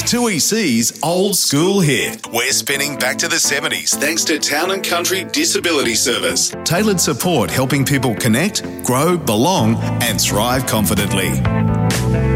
2EC's Old School Hit. We're spinning back to the 70s thanks to Town and Country Disability Service. Tailored support helping people connect, grow, belong and thrive confidently.